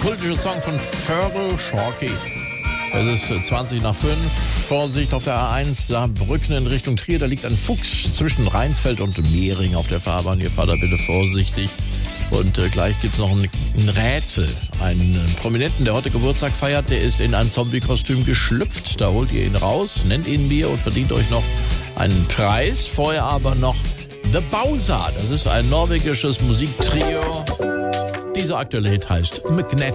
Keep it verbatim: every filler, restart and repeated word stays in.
kultische Song von Feral Sharky. Es ist zwanzig nach fünf. Vorsicht auf der A eins Saarbrücken in Richtung Trier. Da liegt ein Fuchs zwischen Rheinsfeld und Mehring auf der Fahrbahn. Hier fahrt da bitte vorsichtig. Und äh, gleich gibt es noch ein, ein Rätsel. Einen äh, Prominenten, der heute Geburtstag feiert, der ist in ein Zombie-Kostüm geschlüpft. Da holt ihr ihn raus, nennt ihn mir und verdient euch noch einen Preis. Vorher aber noch The Bowser. Das ist ein norwegisches Musiktrio. Dieser aktuelle Hit heißt Magnetic.